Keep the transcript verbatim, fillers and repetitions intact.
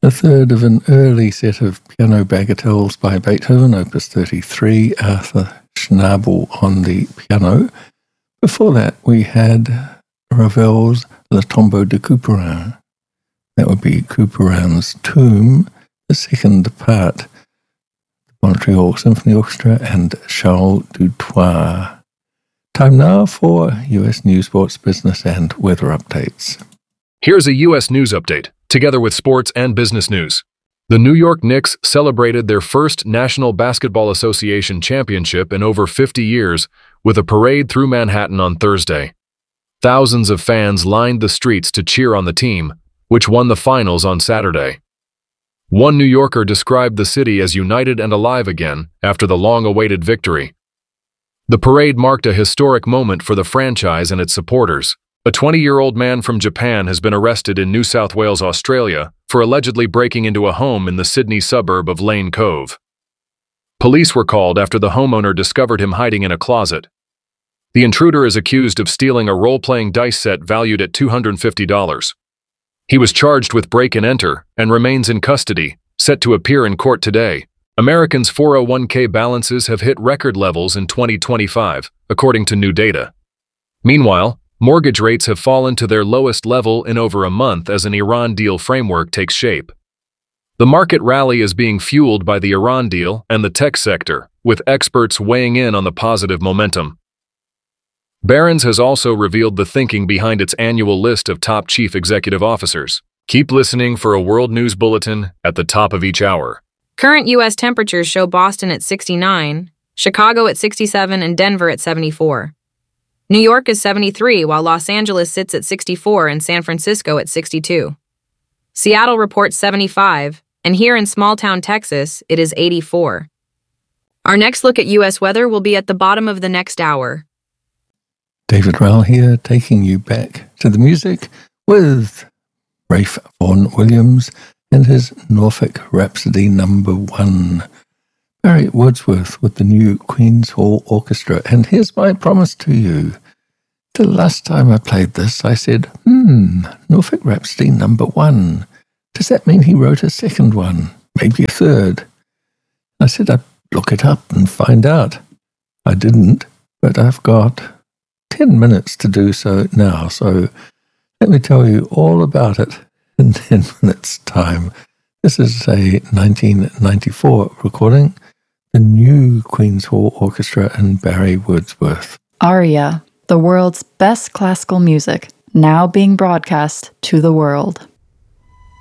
the third of an early set of piano bagatelles by Beethoven, Opus thirty-three, Arthur Schnabel on the piano. Before that, we had Ravel's Le Tombeau de Couperin. That would be Couperin's Tomb, the second part, the Montreal Symphony Orchestra and Charles Dutoit. Time now for U S News, Sports, Business and Weather Updates. Here's a U S News Update, together with sports and business news. The New York Knicks celebrated their first National Basketball Association championship in over fifty years with a parade through Manhattan on Thursday. Thousands of fans lined the streets to cheer on the team, which won the finals on Saturday. One New Yorker described the city as united and alive again after the long-awaited victory. The parade marked a historic moment for the franchise and its supporters. A twenty-year-old man from Japan has been arrested in New South Wales, Australia, for allegedly breaking into a home in the Sydney suburb of Lane Cove. Police were called after the homeowner discovered him hiding in a closet. The intruder is accused of stealing a role-playing dice set valued at two hundred fifty dollars. He was charged with break-and-enter and remains in custody, set to appear in court today. Americans' four oh one k balances have hit record levels in twenty twenty-five, according to new data. Meanwhile, mortgage rates have fallen to their lowest level in over a month as an Iran deal framework takes shape. The market rally is being fueled by the Iran deal and the tech sector, with experts weighing in on the positive momentum. Barron's has also revealed the thinking behind its annual list of top chief executive officers. Keep listening for a world news bulletin at the top of each hour. Current U S temperatures show Boston at sixty-nine, Chicago at sixty-seven, and Denver at seventy-four. New York is seventy-three, while Los Angeles sits at sixty-four and San Francisco at sixty-two. Seattle reports seventy-five, and here in small-town Texas, it is eighty-four. Our next look at U S weather will be at the bottom of the next hour. David Rowell here, taking you back to the music with Ralph Vaughan Williams and his Norfolk Rhapsody number one. Barry Wordsworth with the new Queen's Hall Orchestra. And here's my promise to you. The last time I played this, I said, hmm, Norfolk Rhapsody number one. Does that mean he wrote a second one? Maybe a third? I said I'd look it up and find out. I didn't, but I've got ten minutes to do so now, so let me tell you all about it in ten minutes' time. This is a nineteen ninety-four recording, the new Queen's Hall Orchestra and Barry Wordsworth. Aria, the world's best classical music, now being broadcast to the world.